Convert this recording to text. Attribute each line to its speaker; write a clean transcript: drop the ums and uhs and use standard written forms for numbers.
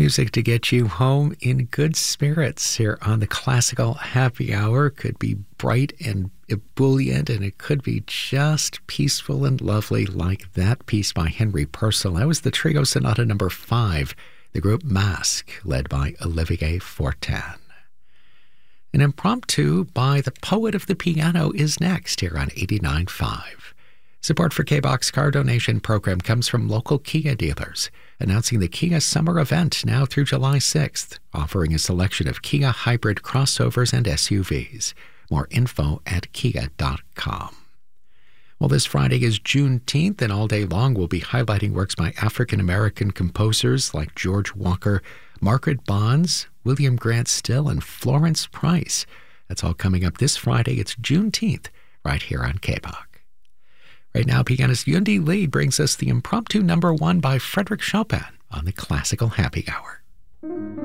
Speaker 1: music to get you home in good spirits here on the Classical Happy Hour. Could be bright and ebullient, and it could be just peaceful and lovely like that piece by Henry Purcell. That was the Trio Sonata number 5, the group Masque, led by Olivier Fortin. An impromptu by the poet of the piano is next here on 89.5. Support for K-Box car donation program comes from local Kia dealers, announcing the Kia Summer Event now through July 6th, offering a selection of Kia hybrid crossovers and SUVs. More info at kia.com. Well, this Friday is Juneteenth, and all day long we'll be highlighting works by African-American composers like George Walker, Margaret Bonds, William Grant Still, and Florence Price. That's all coming up this Friday. It's Juneteenth, right here on KBOK. Right now, pianist Yundi Lee brings us the impromptu number 1 by Frédéric Chopin on the Classical Happy Hour.